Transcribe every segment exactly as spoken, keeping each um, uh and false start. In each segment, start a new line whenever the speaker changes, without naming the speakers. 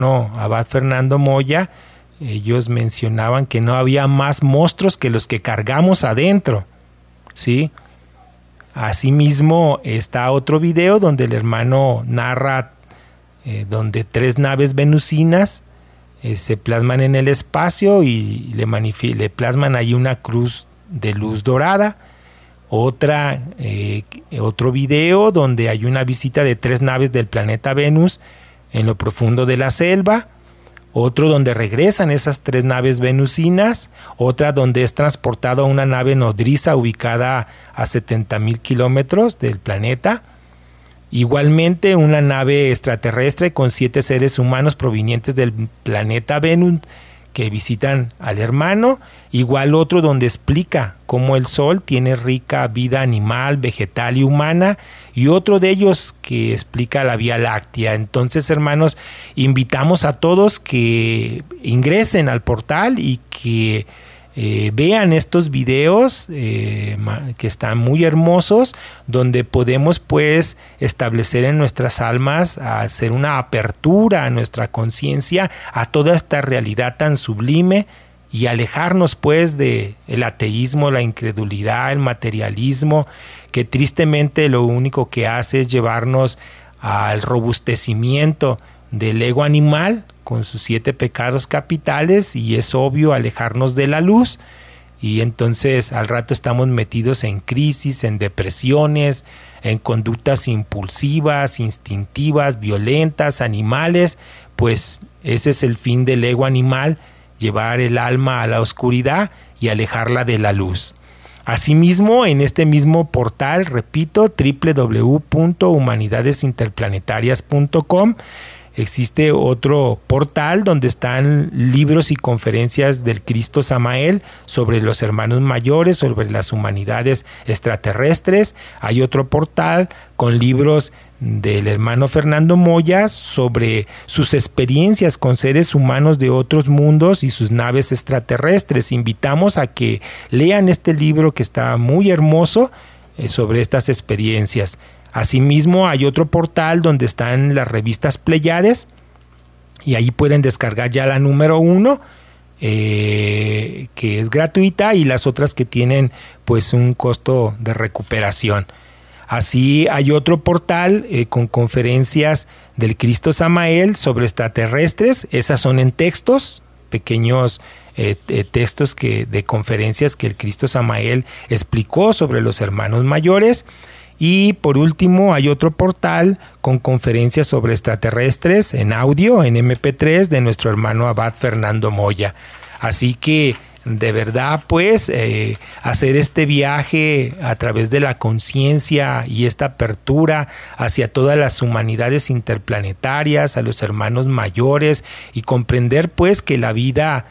Abad Fernando Moya, ellos mencionaban que no había más monstruos que los que cargamos adentro, ¿sí? Asimismo está otro video donde el hermano narra eh, donde tres naves venusinas eh, se plasman en el espacio y le, le plasman ahí una cruz de luz dorada. Otra, eh, otro video donde hay una visita de tres naves del planeta Venus en lo profundo de la selva. Otro donde regresan esas tres naves venusinas. Otra donde es transportado a una nave nodriza ubicada a setenta mil kilómetros del planeta. Igualmente una nave extraterrestre con siete seres humanos provenientes del planeta Venus que visitan al hermano. Igual otro donde explica cómo el Sol tiene rica vida animal, vegetal y humana, y otro de ellos que explica la Vía Láctea. Entonces, hermanos, invitamos a todos que ingresen al portal y que eh, vean estos videos eh, que están muy hermosos, donde podemos pues establecer en nuestras almas, hacer una apertura a nuestra conciencia a toda esta realidad tan sublime y alejarnos pues de el ateísmo, la incredulidad, el materialismo, que tristemente lo único que hace es llevarnos al robustecimiento del ego animal con sus siete pecados capitales, y es obvio alejarnos de la luz, y entonces al rato estamos metidos en crisis, en depresiones, en conductas impulsivas, instintivas, violentas, animales. Pues ese es el fin del ego animal, llevar el alma a la oscuridad y alejarla de la luz. Asimismo, en este mismo portal, repito, doble u doble u doble u punto humanidades interplanetarias punto com, existe otro portal donde están libros y conferencias del Cristo Samael sobre los hermanos mayores, sobre las humanidades extraterrestres. Hay otro portal con libros del hermano Fernando Moya sobre sus experiencias con seres humanos de otros mundos y sus naves extraterrestres. Invitamos a que lean este libro que está muy hermoso eh, sobre estas experiencias. Asimismo, hay otro portal donde están las revistas Pleiades, y ahí pueden descargar ya la número uno, eh, que es gratuita, y las otras que tienen pues un costo de recuperación. Así hay otro portal eh, con conferencias del Cristo Samael sobre extraterrestres. Esas son en textos, pequeños eh, eh, textos que, de conferencias que el Cristo Samael explicó sobre los hermanos mayores. Y por último hay otro portal con conferencias sobre extraterrestres en audio, en eme pe tres, de nuestro hermano Abad Fernando Moya. Así que de verdad pues eh, hacer este viaje a través de la conciencia y esta apertura hacia todas las humanidades interplanetarias, a los hermanos mayores, y comprender pues que la vida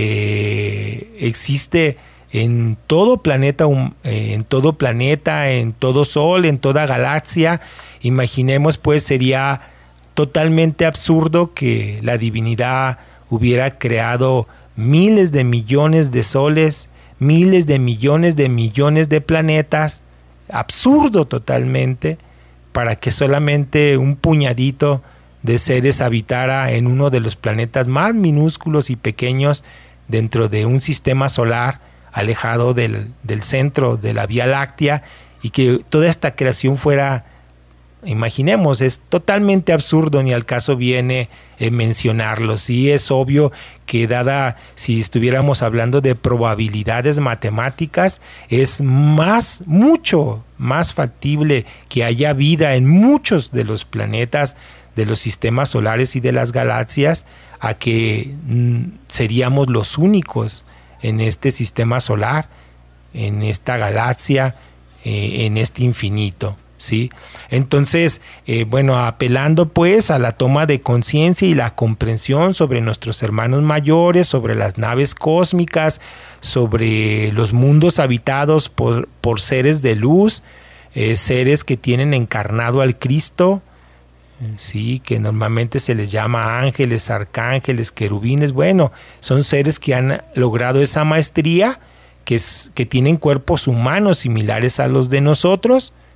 eh, existe en todo planeta, en todo planeta, en todo sol, en toda galaxia. Imaginemos pues sería totalmente absurdo que la divinidad hubiera creado miles de millones de soles, miles de millones de millones de planetas, absurdo totalmente, para que solamente un puñadito de seres habitara en uno de los planetas más minúsculos y pequeños dentro de un sistema solar alejado del, del centro de la Vía Láctea, y que toda esta creación fuera, imaginemos, es totalmente absurdo, ni al caso viene eh, mencionarlo. Sí, es obvio que dada, si estuviéramos hablando de probabilidades matemáticas, es más, mucho más factible que haya vida en muchos de los planetas de los sistemas solares y de las galaxias, a que mm, seríamos los únicos en este sistema solar, en esta galaxia, eh, en este infinito, ¿sí? Entonces, eh, bueno, apelando pues a la toma de conciencia y la comprensión sobre nuestros hermanos mayores, sobre las naves cósmicas, sobre los mundos habitados por, por seres de luz, eh, seres que tienen encarnado al Cristo, sí, que normalmente se les llama ángeles, arcángeles, querubines. Bueno, son seres que han logrado esa maestría, que, es, que tienen cuerpos humanos similares a los de nosotros,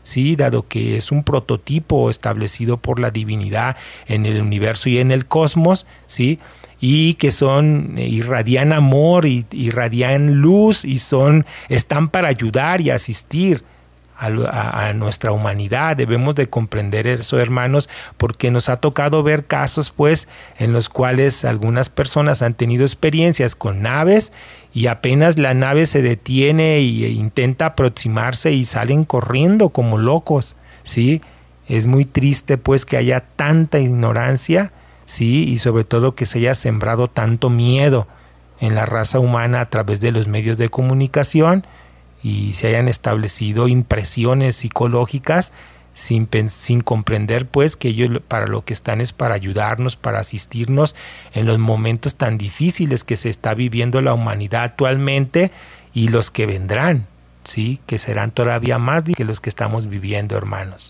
¿sí? Dado que es un prototipo establecido por la divinidad en el universo y en el cosmos, ¿sí? Y que son, irradian amor, y irradian luz, y son, están para ayudar y asistir a, a, a nuestra humanidad. Debemos de comprender eso, hermanos, porque nos ha tocado ver casos, pues, en los cuales algunas personas han tenido experiencias con naves, y apenas la nave se detiene e intenta aproximarse y salen corriendo como locos, ¿sí? Es muy triste, pues, que haya tanta ignorancia, ¿sí? Y sobre todo que se haya sembrado tanto miedo en la raza humana a través de los medios de comunicación, y se hayan establecido impresiones psicológicas sin, sin comprender, pues, que ellos para lo que están es para ayudarnos, para asistirnos en los momentos tan difíciles que se está viviendo la humanidad actualmente y los que vendrán, ¿sí? Que serán todavía más que los que estamos viviendo, hermanos.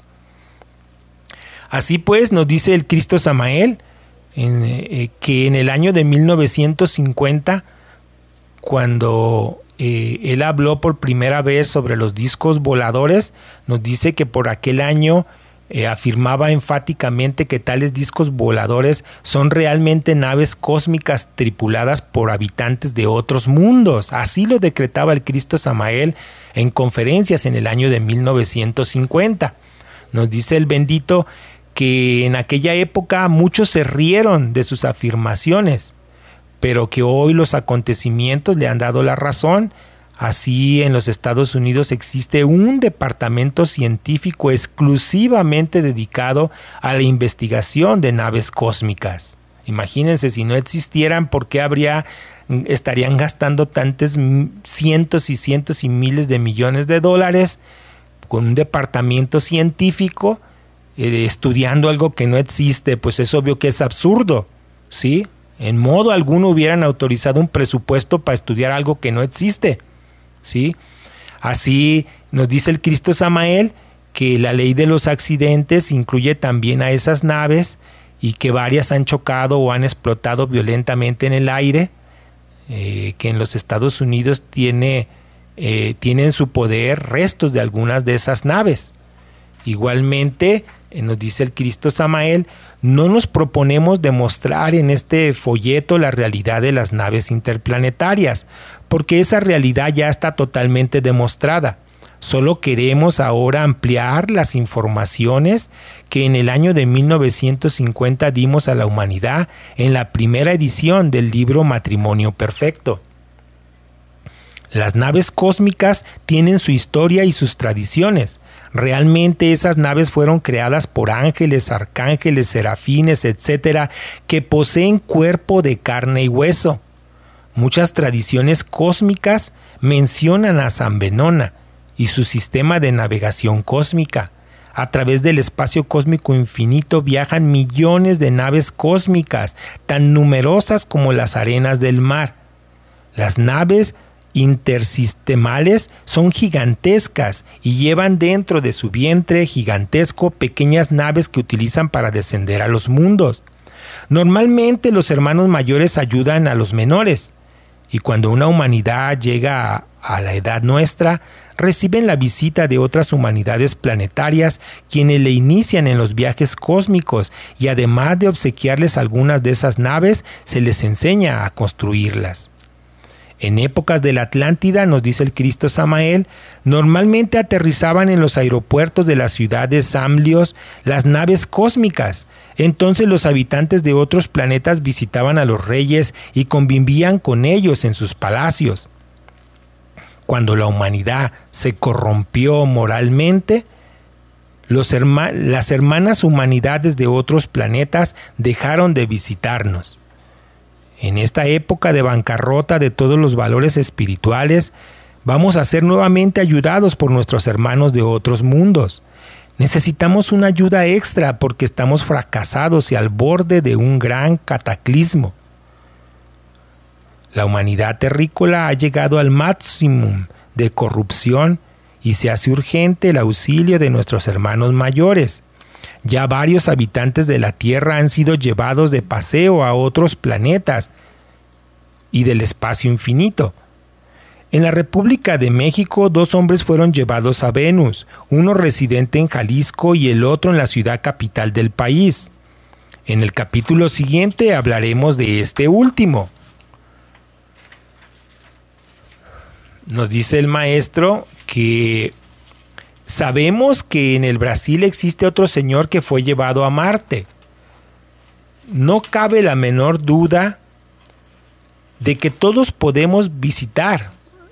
Así pues, nos dice el Cristo Samael en, eh, que en el año de mil novecientos cincuenta, cuando eh, él habló por primera vez sobre los discos voladores, nos dice que por aquel año eh, afirmaba enfáticamente que tales discos voladores son realmente naves cósmicas tripuladas por habitantes de otros mundos. Así lo decretaba el Cristo Samael en conferencias en el año de mil novecientos cincuenta. Nos dice el bendito que en aquella época muchos se rieron de sus afirmaciones, pero que hoy los acontecimientos le han dado la razón. Así, en los Estados Unidos existe un departamento científico exclusivamente dedicado a la investigación de naves cósmicas. Imagínense, si no existieran, ¿por qué habría, estarían gastando tantos cientos y cientos y miles de millones de dólares con un departamento científico eh, estudiando algo que no existe? Pues es obvio que es absurdo, ¿sí? En modo alguno hubieran autorizado un presupuesto para estudiar algo que no existe, ¿sí? Así nos dice el Cristo Samael que la ley de los accidentes incluye también a esas naves, y que varias han chocado o han explotado violentamente en el aire, eh, que en los Estados Unidos tiene, eh, tiene en su poder restos de algunas de esas naves. Igualmente, eh, nos dice el Cristo Samael, no nos proponemos demostrar en este folleto la realidad de las naves interplanetarias, porque esa realidad ya está totalmente demostrada. Solo queremos ahora ampliar las informaciones que en el año de mil novecientos cincuenta dimos a la humanidad en la primera edición del libro Matrimonio Perfecto. Las naves cósmicas tienen su historia y sus tradiciones. Realmente esas naves fueron creadas por ángeles, arcángeles, serafines, etcétera, que poseen cuerpo de carne y hueso. Muchas tradiciones cósmicas mencionan a San Venona y su sistema de navegación cósmica. A través del espacio cósmico infinito viajan millones de naves cósmicas, tan numerosas como las arenas del mar. Las naves intersistemales son gigantescas y llevan dentro de su vientre gigantesco pequeñas naves que utilizan para descender a los mundos. Normalmente los hermanos mayores ayudan a los menores, y cuando una humanidad llega a, a la edad nuestra, reciben la visita de otras humanidades planetarias, quienes le inician en los viajes cósmicos, y además de obsequiarles algunas de esas naves, se les enseña a construirlas. En épocas de la Atlántida, nos dice el Cristo Samael, normalmente aterrizaban en los aeropuertos de las ciudades Samlios las naves cósmicas. Entonces los habitantes de otros planetas visitaban a los reyes y convivían con ellos en sus palacios. Cuando la humanidad se corrompió moralmente, los herma- las hermanas humanidades de otros planetas dejaron de visitarnos. En esta época de bancarrota de todos los valores espirituales, vamos a ser nuevamente ayudados por nuestros hermanos de otros mundos. Necesitamos una ayuda extra porque estamos fracasados y al borde de un gran cataclismo. La humanidad terrícola ha llegado al máximo de corrupción y se hace urgente el auxilio de nuestros hermanos mayores. Ya varios habitantes de la Tierra han sido llevados de paseo a otros planetas y del espacio infinito. En la República de México, dos hombres fueron llevados a Venus, uno residente en Jalisco y el otro en la ciudad capital del país. En el capítulo siguiente hablaremos de este último. Nos dice el maestro que sabemos que en el Brasil existe otro señor que fue llevado a Marte. No cabe la menor duda de que todos podemos visitar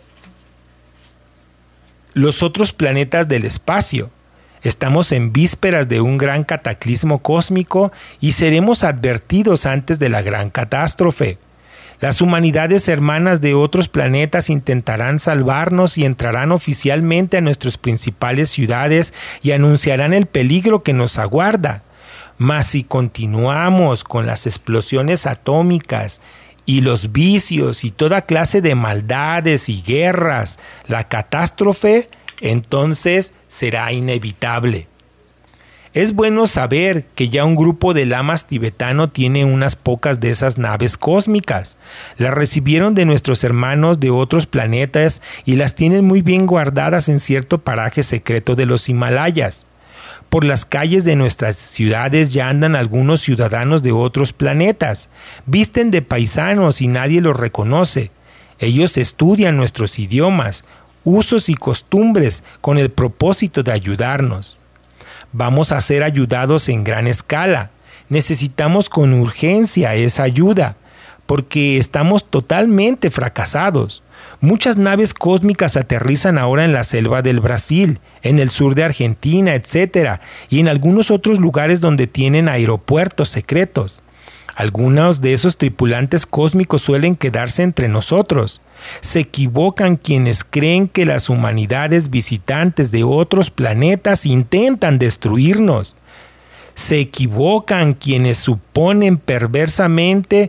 los otros planetas del espacio. Estamos en vísperas de un gran cataclismo cósmico y seremos advertidos antes de la gran catástrofe. Las humanidades hermanas de otros planetas intentarán salvarnos y entrarán oficialmente a nuestras principales ciudades y anunciarán el peligro que nos aguarda. Mas si continuamos con las explosiones atómicas y los vicios y toda clase de maldades y guerras, la catástrofe entonces será inevitable. Es bueno saber que ya un grupo de lamas tibetano tiene unas pocas de esas naves cósmicas. Las recibieron de nuestros hermanos de otros planetas y las tienen muy bien guardadas en cierto paraje secreto de los Himalayas. Por las calles de nuestras ciudades ya andan algunos ciudadanos de otros planetas. Visten de paisanos y nadie los reconoce. Ellos estudian nuestros idiomas, usos y costumbres con el propósito de ayudarnos. Vamos a ser ayudados en gran escala. Necesitamos con urgencia esa ayuda, porque estamos totalmente fracasados. Muchas naves cósmicas aterrizan ahora en la selva del Brasil, en el sur de Argentina, etcétera, y en algunos otros lugares donde tienen aeropuertos secretos. Algunos de esos tripulantes cósmicos suelen quedarse entre nosotros. Se equivocan quienes creen que las humanidades visitantes de otros planetas intentan destruirnos. Se equivocan quienes suponen perversamente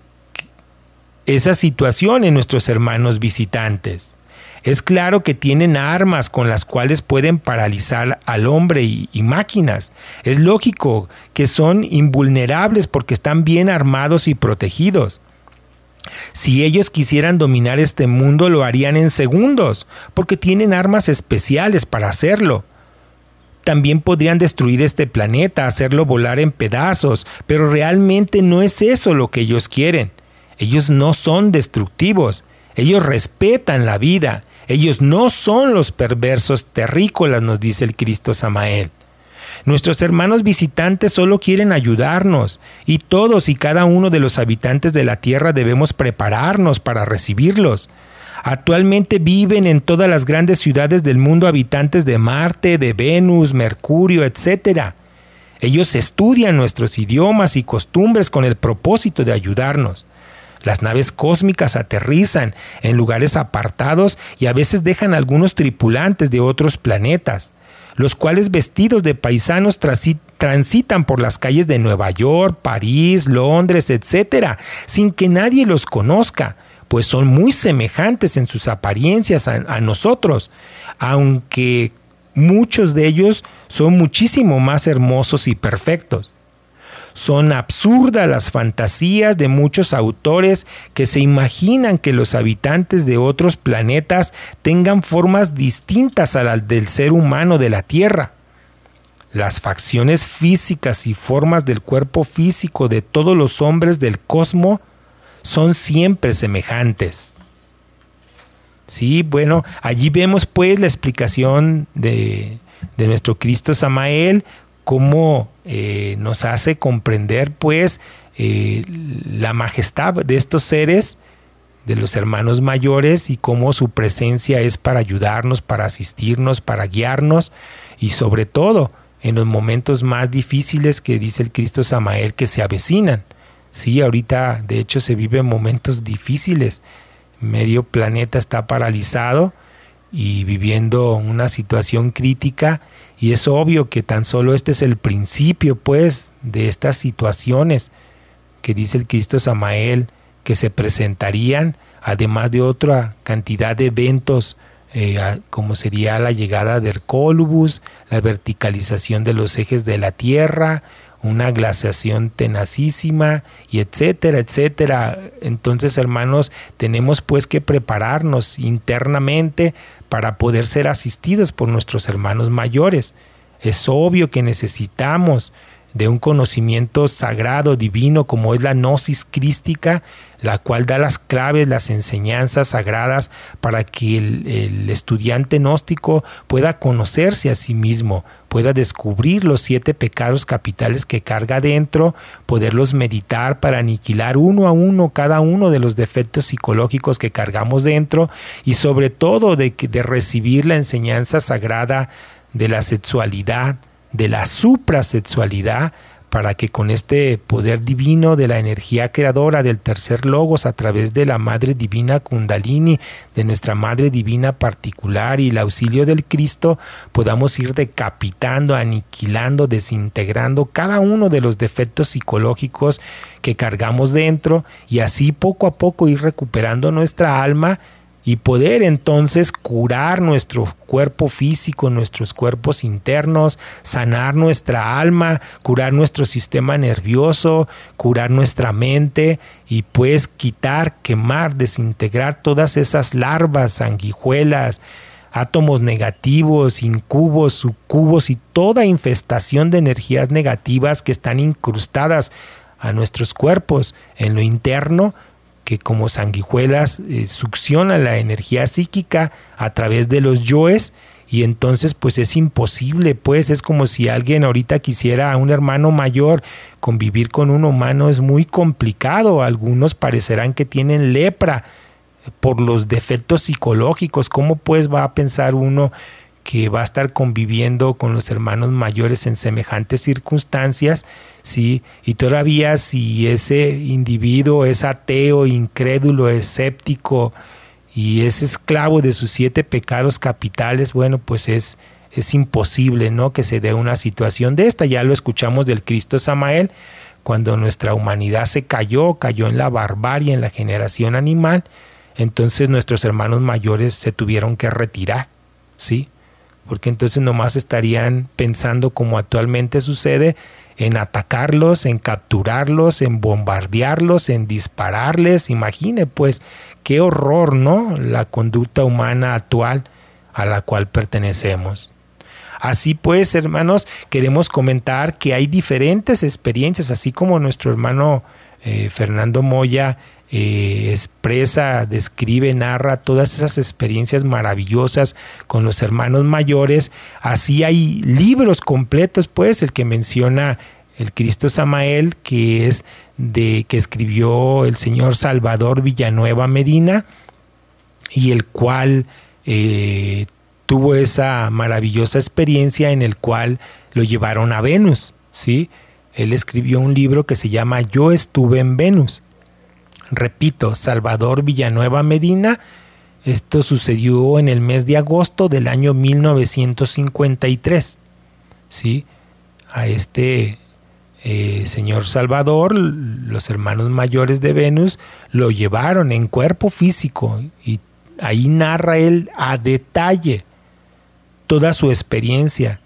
esa situación en nuestros hermanos visitantes. Es claro que tienen armas con las cuales pueden paralizar al hombre y, y máquinas. Es lógico que son invulnerables porque están bien armados y protegidos. Si ellos quisieran dominar este mundo, lo harían en segundos, porque tienen armas especiales para hacerlo. También podrían destruir este planeta, hacerlo volar en pedazos, pero realmente no es eso lo que ellos quieren. Ellos no son destructivos, ellos respetan la vida. Ellos no son los perversos terrícolas, nos dice el Cristo Samael. Nuestros hermanos visitantes solo quieren ayudarnos, y todos y cada uno de los habitantes de la tierra debemos prepararnos para recibirlos. Actualmente viven en todas las grandes ciudades del mundo habitantes de Marte, de Venus, Mercurio, etcétera. Ellos estudian nuestros idiomas y costumbres con el propósito de ayudarnos. Las naves cósmicas aterrizan en lugares apartados y a veces dejan algunos tripulantes de otros planetas, los cuales vestidos de paisanos transitan por las calles de Nueva York, París, Londres, etcétera, sin que nadie los conozca, pues son muy semejantes en sus apariencias a, a nosotros, aunque muchos de ellos son muchísimo más hermosos y perfectos. Son absurdas las fantasías de muchos autores que se imaginan que los habitantes de otros planetas tengan formas distintas a las del ser humano de la Tierra. Las facciones físicas y formas del cuerpo físico de todos los hombres del cosmos son siempre semejantes. Sí, bueno, allí vemos pues la explicación de, de nuestro Cristo Samael, cómo eh, nos hace comprender pues eh, la majestad de estos seres, de los hermanos mayores, y cómo su presencia es para ayudarnos, para asistirnos, para guiarnos, y sobre todo en los momentos más difíciles que dice el Cristo Samael que se avecinan. Sí, ahorita de hecho se viven momentos difíciles, medio planeta está paralizado y viviendo una situación crítica. Y es obvio que tan solo este es el principio, pues, de estas situaciones que dice el Cristo Samael que se presentarían, además de otra cantidad de eventos, eh, como sería la llegada de Hercólubus, la verticalización de los ejes de la Tierra, una glaciación tenacísima, y etcétera, etcétera. Entonces, hermanos, tenemos pues que prepararnos internamente para poder ser asistidos por nuestros hermanos mayores. Es obvio que necesitamos de un conocimiento sagrado, divino, como es la gnosis crística, la cual da las claves, las enseñanzas sagradas para que el, el estudiante gnóstico pueda conocerse a sí mismo, pueda descubrir los siete pecados capitales que carga dentro, poderlos meditar para aniquilar uno a uno cada uno de los defectos psicológicos que cargamos dentro, y sobre todo de, de recibir la enseñanza sagrada de la sexualidad, de la suprasexualidad, para que con este poder divino de la energía creadora del tercer logos a través de la Madre Divina Kundalini, de nuestra Madre Divina particular y el auxilio del Cristo, podamos ir decapitando, aniquilando, desintegrando cada uno de los defectos psicológicos que cargamos dentro, y así poco a poco ir recuperando nuestra alma y poder entonces curar nuestro cuerpo físico, nuestros cuerpos internos, sanar nuestra alma, curar nuestro sistema nervioso, curar nuestra mente, y pues quitar, quemar, desintegrar todas esas larvas, sanguijuelas, átomos negativos, incubos, sucubos y toda infestación de energías negativas que están incrustadas a nuestros cuerpos en lo interno, que como sanguijuelas eh, succionan la energía psíquica a través de los yoes, y entonces pues es imposible, pues es como si alguien ahorita quisiera a un hermano mayor convivir con un humano, es muy complicado. Algunos parecerán que tienen lepra por los defectos psicológicos. ¿Cómo pues va a pensar uno que va a estar conviviendo con los hermanos mayores en semejantes circunstancias? Sí, y todavía si ese individuo es ateo, incrédulo, escéptico y es esclavo de sus siete pecados capitales, bueno, pues es, es imposible, ¿no?, que se dé una situación de esta. Ya lo escuchamos del Cristo Samael, cuando nuestra humanidad se cayó, cayó en la barbarie, en la generación animal, entonces nuestros hermanos mayores se tuvieron que retirar, ¿sí? Porque entonces nomás estarían pensando, como actualmente sucede, en atacarlos, en capturarlos, en bombardearlos, en dispararles. Imagine pues qué horror, ¿no?, la conducta humana actual a la cual pertenecemos. Así pues, hermanos, queremos comentar que hay diferentes experiencias, así como nuestro hermano eh, Fernando Moya eh, expresa, describe, narra todas esas experiencias maravillosas con los hermanos mayores. Así hay libros completos, pues, el que menciona el Cristo Samael, que es de que escribió el señor Salvador Villanueva Medina, y el cual eh, tuvo esa maravillosa experiencia en el cual lo llevaron a Venus, ¿sí? Él escribió un libro que se llama Yo estuve en Venus. Repito, Salvador Villanueva Medina. Esto sucedió en el mes de agosto del año mil novecientos cincuenta y tres, ¿sí? A este eh, señor Salvador, los hermanos mayores de Venus lo llevaron en cuerpo físico, y ahí narra él a detalle toda su experiencia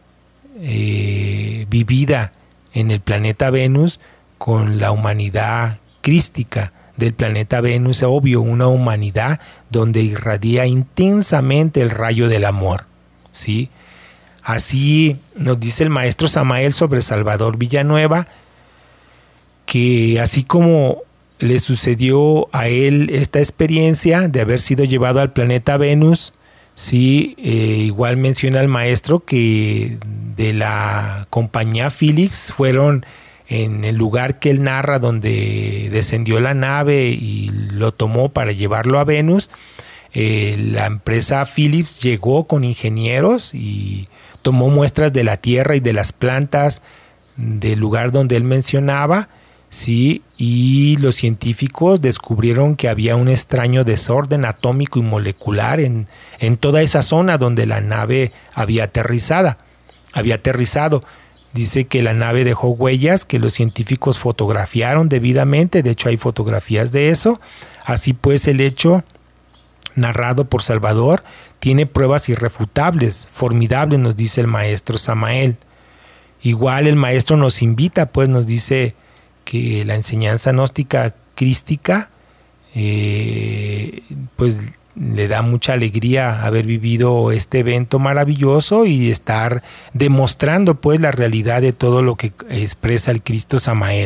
eh, vivida en el planeta Venus con la humanidad crística del planeta Venus. Obvio, una humanidad donde irradia intensamente el rayo del amor, ¿sí? Así nos dice el maestro Samael sobre Salvador Villanueva, que así como le sucedió a él esta experiencia de haber sido llevado al planeta Venus, sí, eh, igual menciona el maestro que de la compañía Philips fueron en el lugar que él narra donde descendió la nave y lo tomó para llevarlo a Venus. Eh, la empresa Philips llegó con ingenieros y tomó muestras de la tierra y de las plantas del lugar donde él mencionaba, sí, y los científicos descubrieron que había un extraño desorden atómico y molecular en, en toda esa zona donde la nave había aterrizada, había aterrizado. Dice que la nave dejó huellas que los científicos fotografiaron debidamente. De hecho, hay fotografías de eso. Así pues, el hecho narrado por Salvador tiene pruebas irrefutables, formidables, nos dice el maestro Samael. Igual el maestro nos invita, pues nos dice que la enseñanza gnóstica crística eh, pues le da mucha alegría haber vivido este evento maravilloso y estar demostrando pues la realidad de todo lo que expresa el Cristo Samael.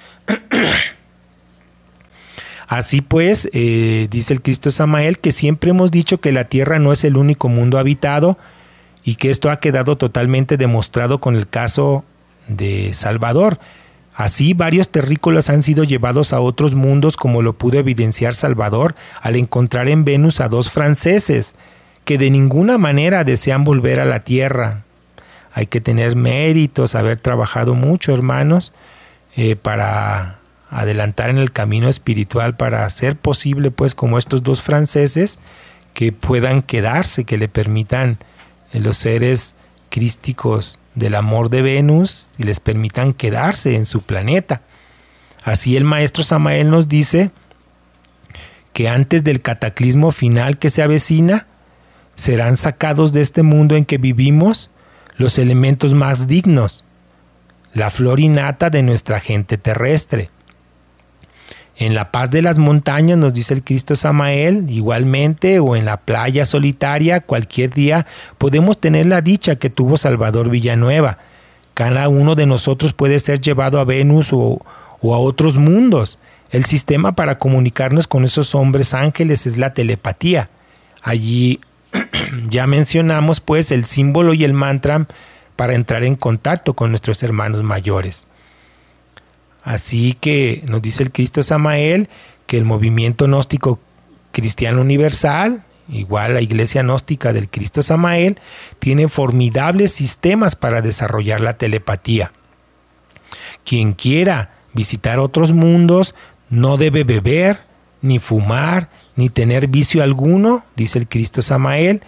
Así pues, eh, dice el Cristo Samael que siempre hemos dicho que la tierra no es el único mundo habitado y que esto ha quedado totalmente demostrado con el caso de Salvador. Así, varios terrícolas han sido llevados a otros mundos, como lo pudo evidenciar Salvador al encontrar en Venus a dos franceses que de ninguna manera desean volver a la tierra. Hay que tener méritos, haber trabajado mucho, hermanos, eh, para adelantar en el camino espiritual, para hacer posible, pues, como estos dos franceses, que puedan quedarse, que le permitan eh, los seres crísticos del amor de Venus y les permitan quedarse en su planeta. Así el maestro Samael nos dice que antes del cataclismo final que se avecina, serán sacados de este mundo en que vivimos los elementos más dignos, la flor innata de nuestra gente terrestre. En la paz de las montañas, nos dice el Cristo Samael, igualmente, o en la playa solitaria, cualquier día podemos tener la dicha que tuvo Salvador Villanueva. Cada uno de nosotros puede ser llevado a Venus o, o a otros mundos. El sistema para comunicarnos con esos hombres ángeles es la telepatía. Allí ya mencionamos pues el símbolo y el mantra para entrar en contacto con nuestros hermanos mayores. Así que nos dice el Cristo Samael que el movimiento gnóstico cristiano universal, igual la iglesia gnóstica del Cristo Samael, tiene formidables sistemas para desarrollar la telepatía. Quien quiera visitar otros mundos no debe beber, ni fumar, ni tener vicio alguno, dice el Cristo Samael.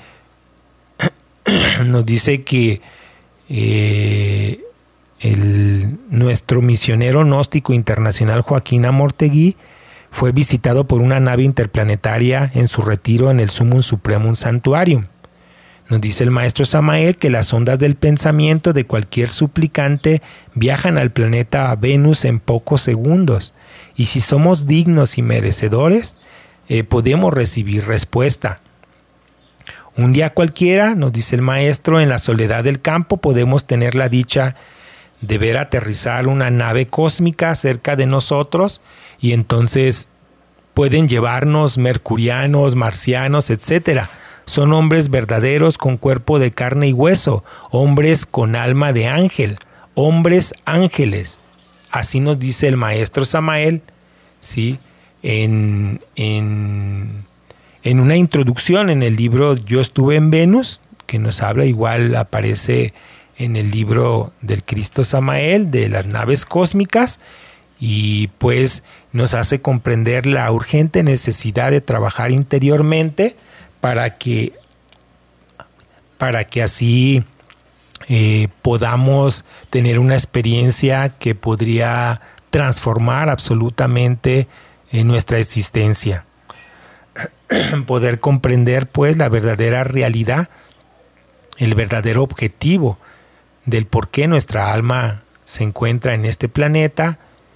Nos dice que eh, El, nuestro misionero gnóstico internacional Joaquín Amortegui fue visitado por una nave interplanetaria en su retiro en el Sumum Supremum Sanctuarium. Nos dice el maestro Samael que las ondas del pensamiento de cualquier suplicante viajan al planeta Venus en pocos segundos, y si somos dignos y merecedores, eh, podemos recibir respuesta. Un día cualquiera, nos dice el maestro, en la soledad del campo podemos tener la dicha de ver aterrizar una nave cósmica cerca de nosotros, y entonces pueden llevarnos mercurianos, marcianos, etcétera. Son hombres verdaderos con cuerpo de carne y hueso, hombres con alma de ángel, hombres ángeles. Así nos dice el maestro Samael, ¿sí? En, en, en una introducción en el libro Yo estuve en Venus, que nos habla, igual aparece en el libro del Cristo Samael, de las naves cósmicas, y pues nos hace comprender la urgente necesidad de trabajar interiormente para que, para que así eh, podamos tener una experiencia que podría transformar absolutamente eh, nuestra existencia. Poder comprender pues la verdadera realidad, el verdadero objetivo del por qué nuestra alma se encuentra en este planeta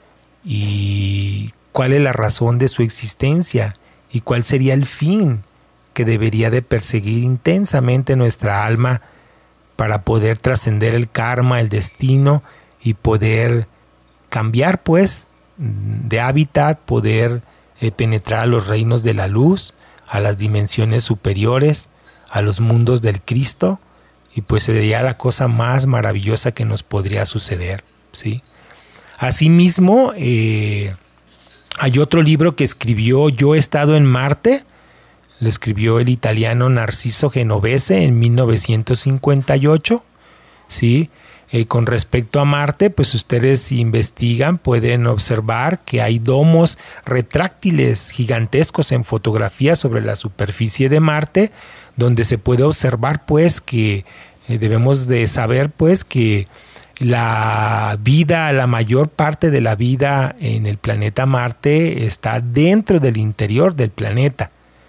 y cuál es la razón de su existencia y cuál sería el fin que debería de perseguir intensamente nuestra alma para poder trascender el karma, el destino, y poder cambiar pues de hábitat, poder eh, penetrar a los reinos de la luz, a las dimensiones superiores, a los mundos del Cristo. Y pues sería la cosa más maravillosa que nos podría suceder, ¿sí? Asimismo, eh, hay otro libro que escribió Yo he estado en Marte. Lo escribió el italiano Narciso Genovese en mil novecientos cincuenta y ocho, ¿sí? Eh, con respecto a Marte, pues ustedes investigan, pueden observar que hay domos retráctiles gigantescos en fotografías sobre la superficie de Marte, donde se puede observar pues que eh, debemos de saber pues que la vida, la mayor parte de la vida en el planeta Marte está dentro del interior del planeta,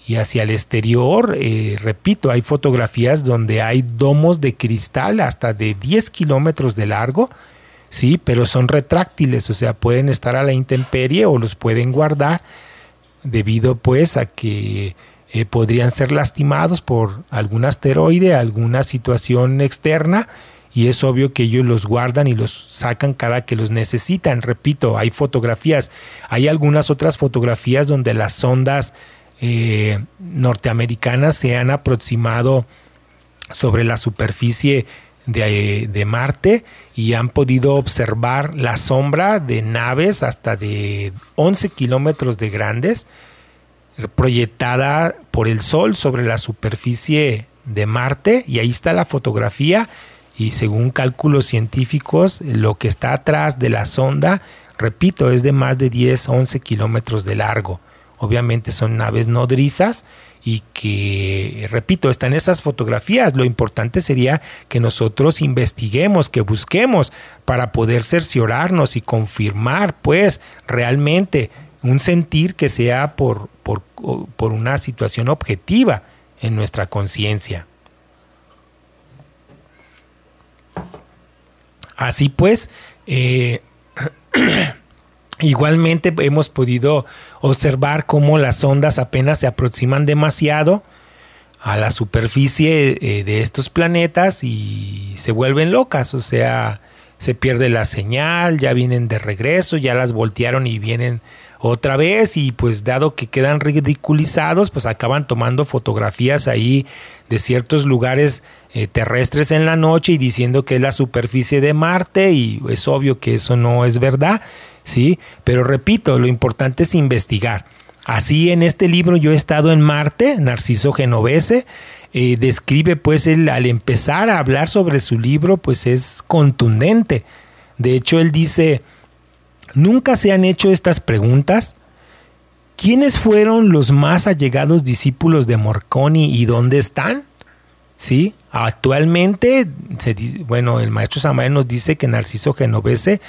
y hacia el exterior, eh, repito, hay fotografías donde hay domos de cristal hasta de diez kilómetros de largo, sí, pero son retráctiles, o sea, pueden estar a la intemperie o los pueden guardar debido pues a que eh, podrían ser lastimados por algún asteroide, alguna situación externa, y es obvio que ellos los guardan y los sacan cada que los necesitan. Repito, hay fotografías, hay algunas otras fotografías donde las sondas eh, norteamericanas se han aproximado sobre la superficie de, de Marte y han podido observar la sombra de naves hasta de once kilómetros de grandes, proyectada por el Sol sobre la superficie de Marte, y ahí está la fotografía, y según cálculos científicos, lo que está atrás de la sonda, repito, es de más de diez, once kilómetros de largo. Obviamente son naves nodrizas y que, repito, están esas fotografías. Lo importante sería que nosotros investiguemos, que busquemos para poder cerciorarnos y confirmar, pues, realmente un sentir que sea por, por, por una situación objetiva en nuestra conciencia. Así pues, eh, igualmente hemos podido observar cómo las ondas apenas se aproximan demasiado a la superficie eh, de estos planetas y se vuelven locas, o sea, se pierde la señal, ya vienen de regreso, ya las voltearon y vienen otra vez, y pues dado que quedan ridiculizados, pues acaban tomando fotografías ahí de ciertos lugares eh, terrestres en la noche y diciendo que es la superficie de Marte, y es obvio que eso no es verdad, ¿sí? Pero repito, lo importante es investigar. Así en este libro Yo he estado en Marte, Narciso Genovese, eh, describe pues él, al empezar a hablar sobre su libro, pues es contundente. De hecho, él dice: ¿nunca se han hecho estas preguntas? ¿Quiénes fueron los más allegados discípulos de Marconi y dónde están? Sí, actualmente, se, bueno, el maestro Samael nos dice que Narciso Genovese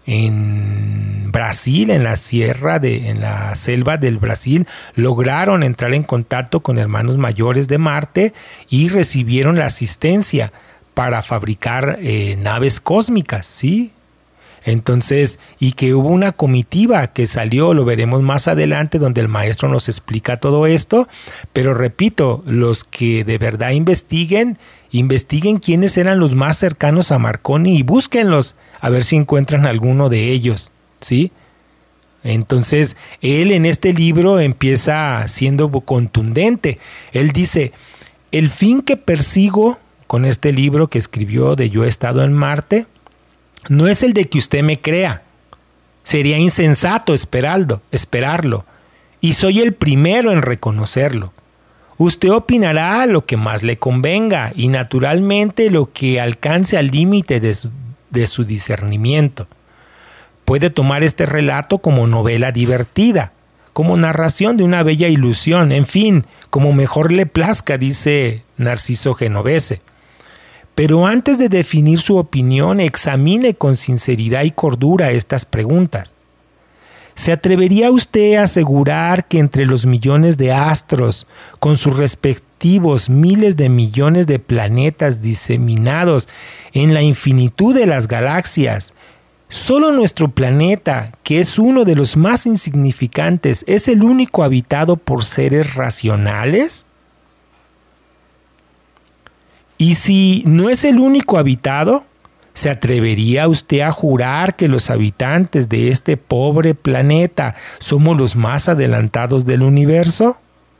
en Brasil, en la sierra, de, en la selva del Brasil, lograron entrar en contacto con hermanos mayores de Marte y recibieron la asistencia para fabricar eh, naves cósmicas, ¿sí? Entonces, y que hubo una comitiva que salió, lo veremos más adelante, donde el maestro nos explica todo esto, pero repito, los que de verdad investiguen, investiguen quiénes eran los más cercanos a Marconi y búsquenlos, a ver si encuentran alguno de ellos, ¿sí? Entonces, él en este libro empieza siendo contundente. Él dice: el fin que persigo con este libro que escribió de Yo he estado en Marte, no es el de que usted me crea. Sería insensato esperarlo, esperarlo. Y soy el primero en reconocerlo. Usted opinará lo que más le convenga y naturalmente lo que alcance al límite de su, de su discernimiento. Puede tomar este relato como novela divertida, como narración de una bella ilusión, en fin, como mejor le plazca, dice Narciso Genovese. Pero antes de definir su opinión, examine con sinceridad y cordura estas preguntas. ¿Se atrevería usted a asegurar que entre los millones de astros, con sus respectivos miles de millones de planetas diseminados en la infinitud de las galaxias, solo nuestro planeta, que es uno de los más insignificantes, es el único habitado por seres racionales? Y si no es el único habitado, ¿se atrevería usted a jurar que los habitantes de este pobre planeta somos los más adelantados del universo?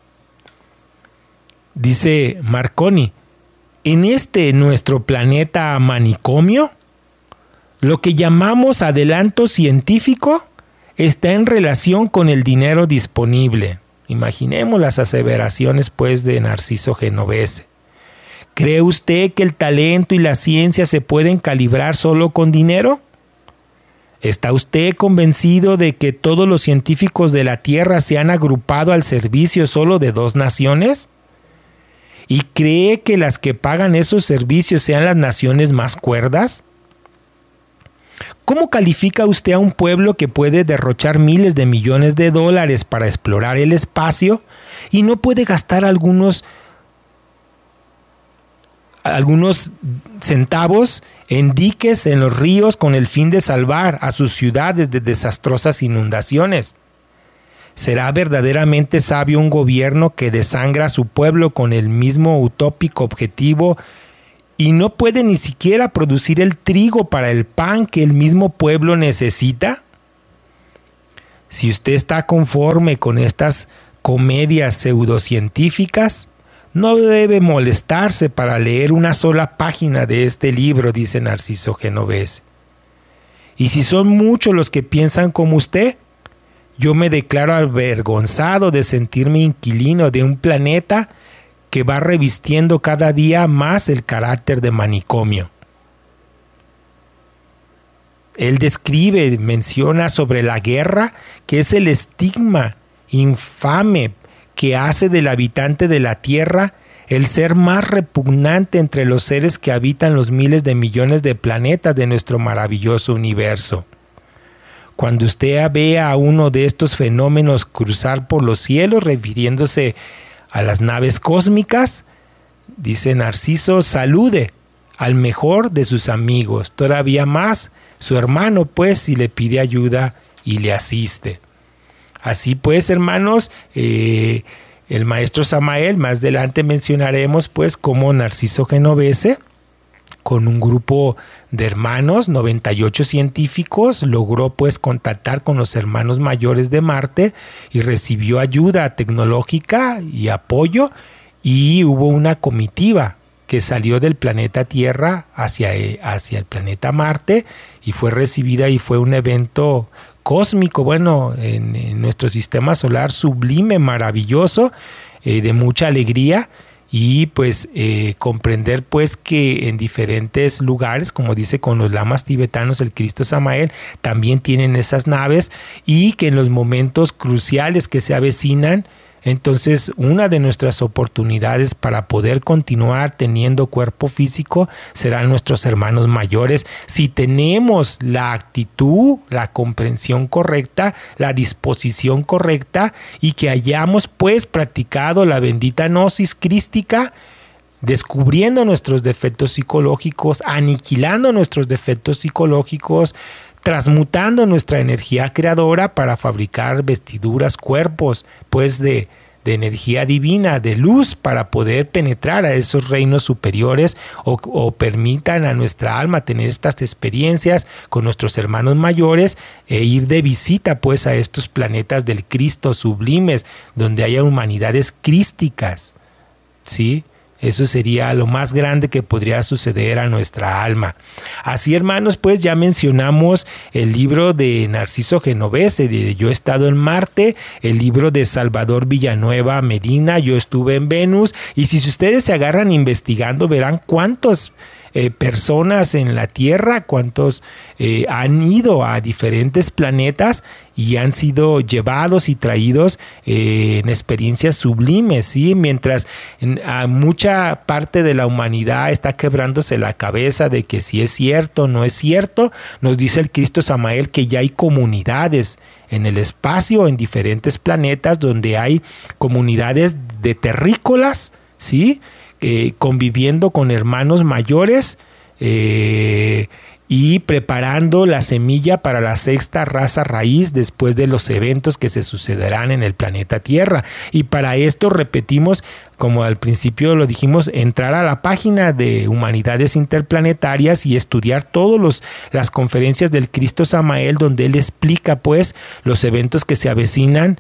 Dice Marconi: en este nuestro planeta manicomio, lo que llamamos adelanto científico está en relación con el dinero disponible. Imaginemos las aseveraciones pues de Narciso Genovese. ¿Cree usted que el talento y la ciencia se pueden calibrar solo con dinero? ¿Está usted convencido de que todos los científicos de la Tierra se han agrupado al servicio solo de dos naciones? ¿Y cree que las que pagan esos servicios sean las naciones más cuerdas? ¿Cómo califica usted a un pueblo que puede derrochar miles de millones de dólares para explorar el espacio y no puede gastar algunos, algunos centavos en diques en los ríos con el fin de salvar a sus ciudades de desastrosas inundaciones? ¿Será verdaderamente sabio un gobierno que desangra a su pueblo con el mismo utópico objetivo y no puede ni siquiera producir el trigo para el pan que el mismo pueblo necesita? Si usted está conforme con estas comedias pseudocientíficas, no debe molestarse para leer una sola página de este libro, dice Narciso Genovese. Y si son muchos los que piensan como usted, yo me declaro avergonzado de sentirme inquilino de un planeta que va revistiendo cada día más el carácter de manicomio. Él describe, menciona sobre la guerra, que es el estigma infame que hace del habitante de la Tierra el ser más repugnante entre los seres que habitan los miles de millones de planetas de nuestro maravilloso universo. Cuando usted vea a uno de estos fenómenos cruzar por los cielos, refiriéndose a las naves cósmicas, dice Narciso, salude al mejor de sus amigos, todavía más su hermano, pues, si le pide ayuda y le asiste. Así pues, hermanos, eh, el maestro Samael, más adelante mencionaremos, pues, cómo Narciso Genovese, con un grupo de hermanos, noventa y ocho científicos, logró pues contactar con los hermanos mayores de Marte y recibió ayuda tecnológica y apoyo, y hubo una comitiva que salió del planeta Tierra hacia, hacia el planeta Marte y fue recibida, y fue un evento cósmico, bueno, en, en nuestro sistema solar, sublime, maravilloso, eh, de mucha alegría. Y pues eh, comprender pues que en diferentes lugares, como dice con los lamas tibetanos el Cristo Samael, también tienen esas naves, y que en los momentos cruciales que se avecinan, entonces una de nuestras oportunidades para poder continuar teniendo cuerpo físico serán nuestros hermanos mayores, si tenemos la actitud, la comprensión correcta, la disposición correcta, y que hayamos pues practicado la bendita gnosis crística, descubriendo nuestros defectos psicológicos, aniquilando nuestros defectos psicológicos, transmutando nuestra energía creadora para fabricar vestiduras, cuerpos, pues de, de energía divina, de luz, para poder penetrar a esos reinos superiores, o, o permitan a nuestra alma tener estas experiencias con nuestros hermanos mayores, e ir de visita pues a estos planetas del Cristo sublimes, donde haya humanidades crísticas, ¿sí? Eso sería lo más grande que podría suceder a nuestra alma. Así, hermanos, pues ya mencionamos el libro de Narciso Genovese, de Yo he estado en Marte, el libro de Salvador Villanueva Medina, Yo estuve en Venus, y si ustedes se agarran investigando, verán cuántos Eh, personas en la Tierra, cuántos eh, han ido a diferentes planetas y han sido llevados y traídos eh, en experiencias sublimes, ¿sí? Mientras en, a mucha parte de la humanidad está quebrándose la cabeza de que si es cierto o no es cierto, nos dice el Cristo Samael que ya hay comunidades en el espacio, en diferentes planetas, donde hay comunidades de terrícolas, ¿sí? Eh, conviviendo con hermanos mayores eh, y preparando la semilla para la sexta raza raíz después de los eventos que se sucederán en el planeta Tierra. Y para esto, repetimos, como al principio lo dijimos, entrar a la página de Humanidades Interplanetarias y estudiar todas las conferencias del Cristo Samael, donde él explica pues los eventos que se avecinan,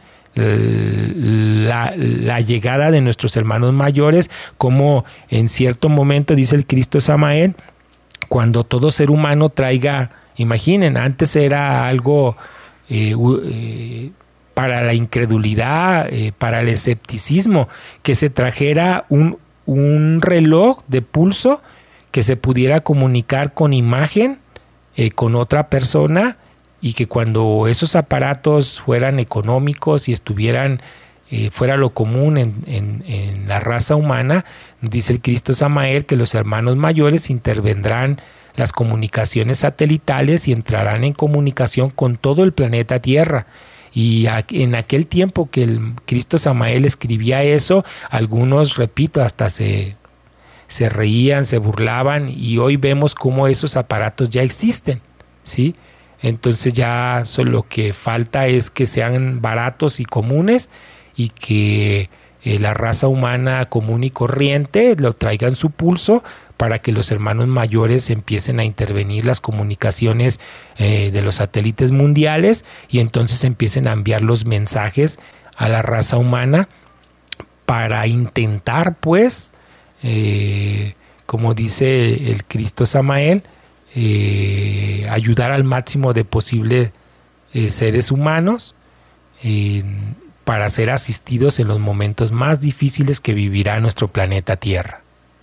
La, la llegada de nuestros hermanos mayores, como en cierto momento, dice el Cristo Samael, cuando todo ser humano traiga, imaginen, antes era algo eh, eh, para la incredulidad, eh, para el escepticismo, que se trajera un, un reloj de pulso que se pudiera comunicar con imagen eh, con otra persona, y que cuando esos aparatos fueran económicos y estuvieran, eh, fuera lo común en, en, en la raza humana, dice el Cristo Samael que los hermanos mayores intervendrán las comunicaciones satelitales y entrarán en comunicación con todo el planeta Tierra. Y en aquel tiempo que el Cristo Samael escribía eso, algunos, repito, hasta se, se reían, se burlaban, y hoy vemos cómo esos aparatos ya existen, ¿sí? Entonces ya solo lo que falta es que sean baratos y comunes, y que eh, la raza humana común y corriente lo traiga en su pulso, para que los hermanos mayores empiecen a intervenir las comunicaciones eh, de los satélites mundiales, y entonces empiecen a enviar los mensajes a la raza humana para intentar, pues, eh, como dice el Cristo Samael, eh, ayudar al máximo de posibles eh, seres humanos eh, para ser asistidos en los momentos más difíciles que vivirá nuestro planeta Tierra.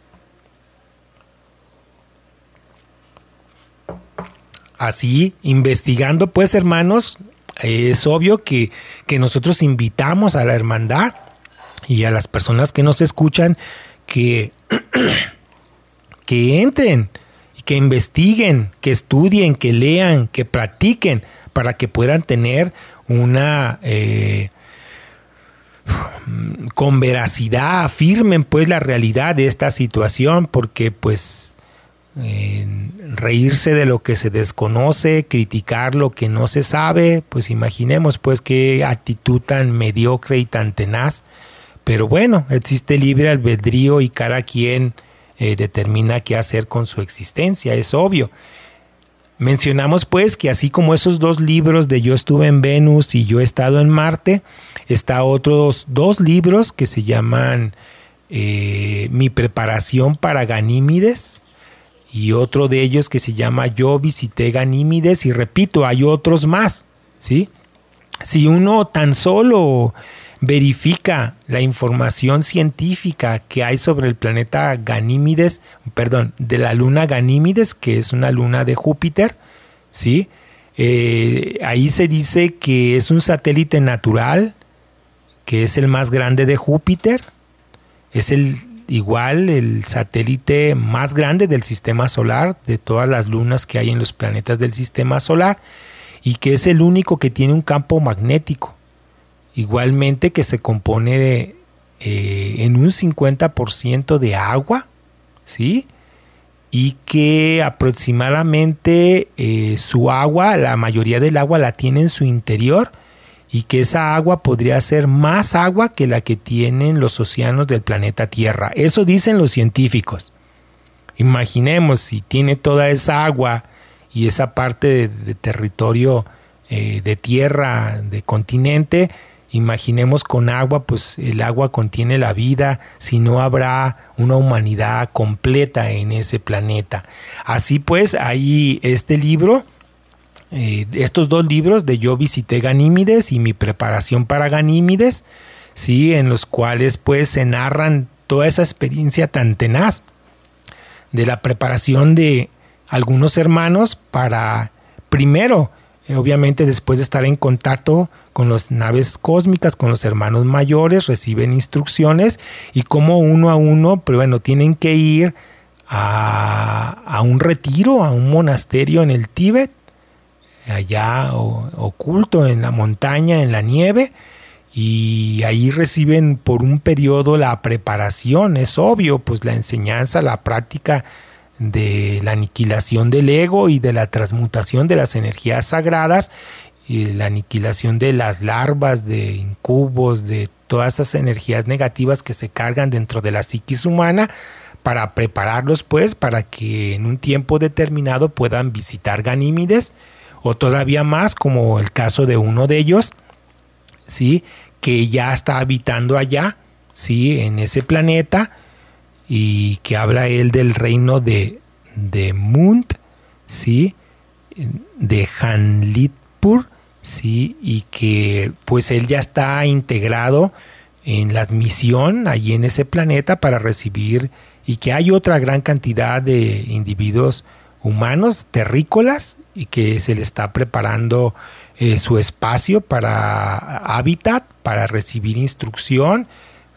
Así, investigando, pues, hermanos, es obvio que, que nosotros invitamos a la hermandad y a las personas que nos escuchan que, que entren, que investiguen, que estudien, que lean, que practiquen, para que puedan tener una eh, con veracidad, afirmen pues la realidad de esta situación, porque pues Eh, reírse de lo que se desconoce, criticar lo que no se sabe, pues imaginemos pues qué actitud tan mediocre y tan tenaz. Pero bueno, existe libre albedrío y cada quien eh, determina qué hacer con su existencia, es obvio. Mencionamos pues que así como esos dos libros de Yo estuve en Venus y Yo he estado en Marte, está otros dos libros que se llaman eh, Mi preparación para Ganímedes, y otro de ellos que se llama Yo visité Ganímedes, y repito, hay otros más, ¿sí? Si uno tan solo verifica la información científica que hay sobre el planeta Ganímedes, perdón, de la luna Ganímedes, que es una luna de Júpiter, ¿sí? Eh, ahí se dice que es un satélite natural, que es el más grande de Júpiter, es el igual el satélite más grande del sistema solar, de todas las lunas que hay en los planetas del sistema solar, y que es el único que tiene un campo magnético, igualmente que se compone de, eh, en un cincuenta por ciento de agua, ¿sí? Y que aproximadamente eh, su agua, la mayoría del agua la tiene en su interior, y que esa agua podría ser más agua que la que tienen los océanos del planeta Tierra. Eso dicen los científicos. Imaginemos si tiene toda esa agua y esa parte de, de territorio eh, de tierra, de continente, imaginemos con agua, pues el agua contiene la vida, si no habrá una humanidad completa en ese planeta. Así pues, hay este libro, Eh, estos dos libros de Yo visité Ganímedes y Mi preparación para Ganímedes, sí, en los cuales pues se narran toda esa experiencia tan tenaz de la preparación de algunos hermanos para, primero, eh, obviamente después de estar en contacto con las naves cósmicas, con los hermanos mayores, reciben instrucciones, y cómo uno a uno, pero bueno, tienen que ir a, a un retiro, a un monasterio en el Tíbet, allá o, oculto en la montaña, en la nieve, y ahí reciben por un periodo la preparación, es obvio, pues la enseñanza, la práctica de la aniquilación del ego y de la transmutación de las energías sagradas, y la aniquilación de las larvas, de incubos, de todas esas energías negativas que se cargan dentro de la psiquis humana, para prepararlos pues para que en un tiempo determinado puedan visitar Ganímedes, o todavía más, como el caso de uno de ellos, ¿sí? Que ya está habitando allá, ¿sí? En ese planeta, y que habla él del reino de, de Mund, ¿sí? De Hanlitpur, ¿sí? Y que pues él ya está integrado en la misión allí en ese planeta para recibir, y que hay otra gran cantidad de individuos humanos terrícolas, y que se le está preparando eh, su espacio para hábitat, para recibir instrucción,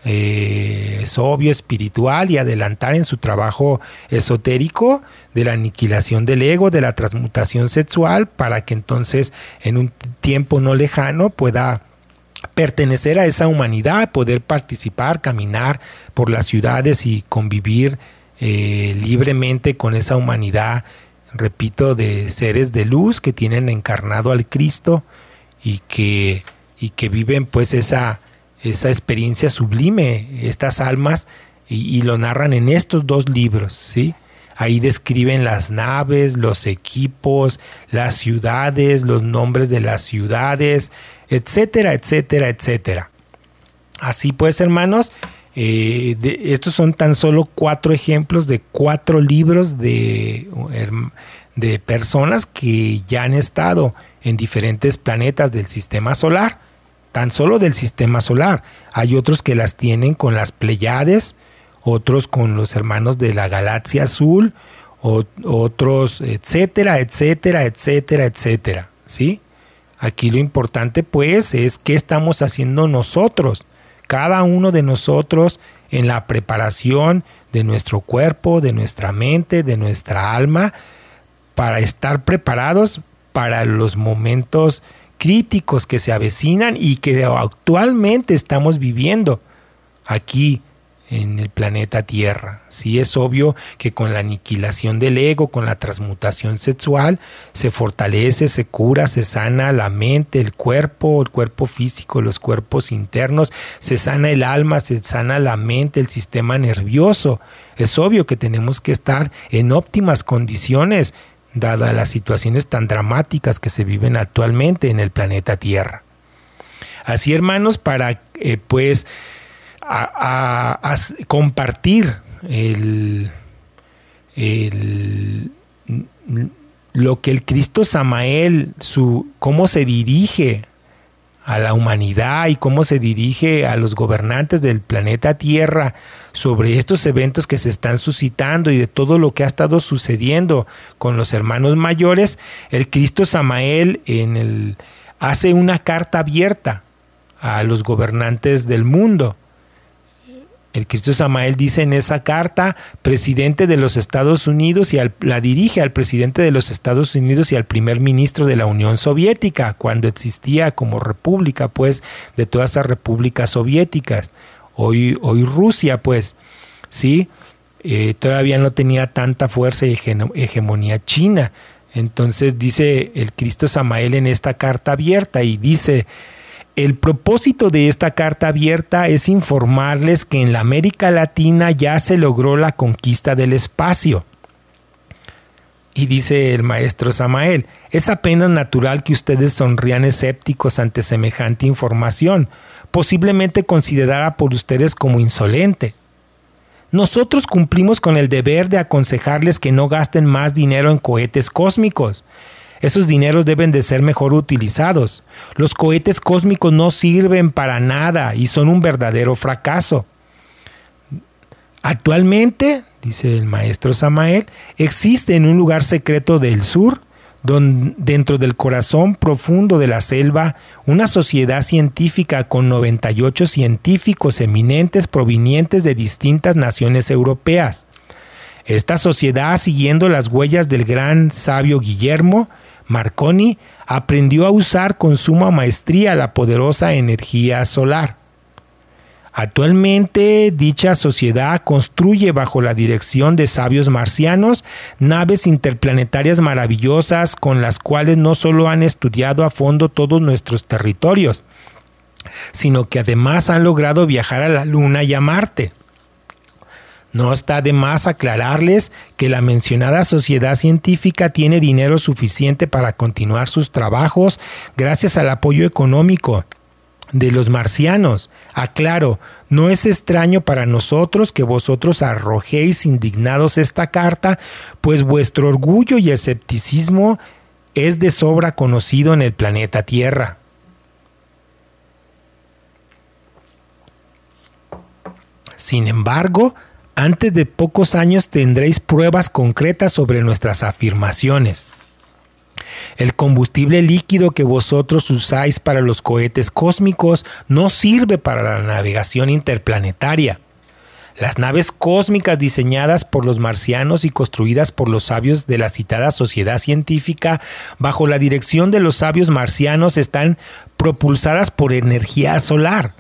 eh, es obvio, espiritual, y adelantar en su trabajo esotérico de la aniquilación del ego, de la transmutación sexual, para que entonces en un tiempo no lejano pueda pertenecer a esa humanidad, poder participar, caminar por las ciudades y convivir eh, libremente con esa humanidad, repito, de seres de luz que tienen encarnado al Cristo y que, y que viven pues esa, esa experiencia sublime, estas almas, y, y lo narran en estos dos libros, ¿sí? Ahí describen las naves, los equipos, las ciudades, los nombres de las ciudades, etcétera, etcétera, etcétera. Así pues, hermanos, eh, de, estos son tan solo cuatro ejemplos de cuatro libros de, de personas que ya han estado en diferentes planetas del sistema solar, tan solo del sistema solar. Hay otros que las tienen con las Pléyades, otros con los hermanos de la galaxia azul, o, otros, etcétera, etcétera, etcétera, etcétera, ¿sí? Aquí lo importante pues es qué estamos haciendo nosotros, cada uno de nosotros, en la preparación de nuestro cuerpo, de nuestra mente, de nuestra alma, para estar preparados para los momentos críticos que se avecinan y que actualmente estamos viviendo aquí en el planeta Tierra. Sí, es obvio que con la aniquilación del ego, con la transmutación sexual, se fortalece, se cura, se sana la mente, el cuerpo, el cuerpo físico, los cuerpos internos, se sana el alma, se sana la mente, el sistema nervioso. Es obvio que tenemos que estar en óptimas condiciones, dadas las situaciones tan dramáticas que se viven actualmente en el planeta Tierra. Así, hermanos, para eh, pues A, a, a compartir el, el, lo que el Cristo Samael, su, cómo se dirige a la humanidad y cómo se dirige a los gobernantes del planeta Tierra sobre estos eventos que se están suscitando y de todo lo que ha estado sucediendo con los hermanos mayores. El Cristo Samael en el, hace una carta abierta a los gobernantes del mundo. El Cristo Samael dice en esa carta, presidente de los Estados Unidos, y al, la dirige al presidente de los Estados Unidos y al primer ministro de la Unión Soviética, cuando existía como república, pues, de todas esas repúblicas soviéticas. Hoy, hoy Rusia, pues, sí, eh, todavía no tenía tanta fuerza y hegemonía china. Entonces dice el Cristo Samael en esta carta abierta, y dice: el propósito de esta carta abierta es informarles que en la América Latina ya se logró la conquista del espacio. Y dice el maestro Samael: es apenas natural que ustedes sonrían escépticos ante semejante información, posiblemente considerada por ustedes como insolente. Nosotros cumplimos con el deber de aconsejarles que no gasten más dinero en cohetes cósmicos. Esos dineros deben de ser mejor utilizados. Los cohetes cósmicos no sirven para nada y son un verdadero fracaso. Actualmente, dice el maestro Samael, existe en un lugar secreto del sur, donde, dentro del corazón profundo de la selva, una sociedad científica con noventa y ocho científicos eminentes provenientes de distintas naciones europeas. Esta sociedad, siguiendo las huellas del gran sabio Guillermo Marconi, aprendió a usar con suma maestría la poderosa energía solar. Actualmente, dicha sociedad construye, bajo la dirección de sabios marcianos, naves interplanetarias maravillosas con las cuales no solo han estudiado a fondo todos nuestros territorios, sino que además han logrado viajar a la Luna y a Marte. No está de más aclararles que la mencionada sociedad científica tiene dinero suficiente para continuar sus trabajos gracias al apoyo económico de los marcianos. Aclaro, no es extraño para nosotros que vosotros arrojéis indignados esta carta, pues vuestro orgullo y escepticismo es de sobra conocido en el planeta Tierra. Sin embargo, antes de pocos años tendréis pruebas concretas sobre nuestras afirmaciones. El combustible líquido que vosotros usáis para los cohetes cósmicos no sirve para la navegación interplanetaria. Las naves cósmicas diseñadas por los marcianos y construidas por los sabios de la citada sociedad científica bajo la dirección de los sabios marcianos están propulsadas por energía solar.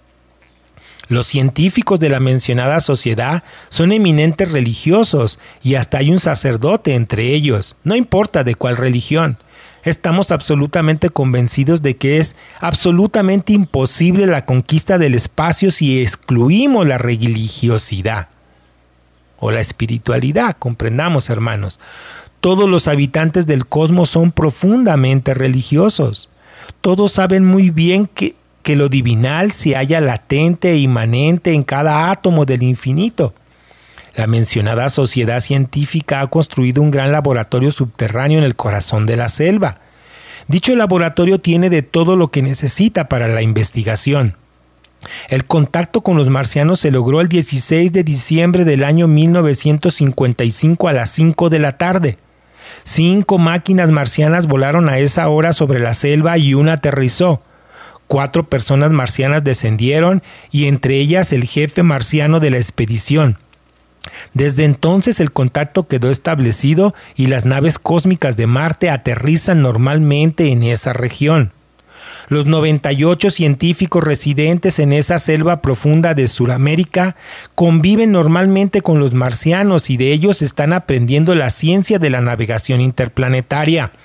Los científicos de la mencionada sociedad son eminentes religiosos y hasta hay un sacerdote entre ellos, no importa de cuál religión. Estamos absolutamente convencidos de que es absolutamente imposible la conquista del espacio si excluimos la religiosidad o la espiritualidad, comprendamos, hermanos. Todos los habitantes del cosmos son profundamente religiosos. Todos saben muy bien que, que lo divinal se halla latente e inmanente en cada átomo del infinito. La mencionada sociedad científica ha construido un gran laboratorio subterráneo en el corazón de la selva. Dicho laboratorio tiene de todo lo que necesita para la investigación. El contacto con los marcianos se logró el dieciséis de diciembre del año mil novecientos cincuenta y cinco a las cinco de la tarde. Cinco máquinas marcianas volaron a esa hora sobre la selva y una aterrizó. Cuatro personas marcianas descendieron y entre ellas el jefe marciano de la expedición. Desde entonces el contacto quedó establecido y las naves cósmicas de Marte aterrizan normalmente en esa región. Los noventa y ocho científicos residentes en esa selva profunda de Sudamérica conviven normalmente con los marcianos y de ellos están aprendiendo la ciencia de la navegación interplanetaria.